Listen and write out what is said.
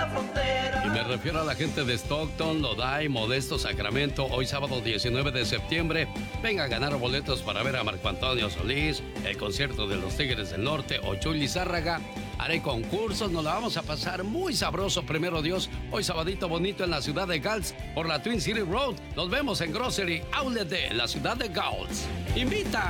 la frontera. Y me refiero a la gente de Stockton, Lodi, Modesto, Sacramento. Hoy sábado 19 de septiembre, venga a ganar boletos para ver a Marco Antonio Solís, el concierto de los Tigres del Norte o Chuy Lizárraga. Haré concursos, nos la vamos a pasar muy sabroso, primero Dios. Hoy sabadito bonito en la ciudad de Gals por la Twin City Road. Nos vemos en Grocery Outlet de la ciudad de Gals. ¡Invita!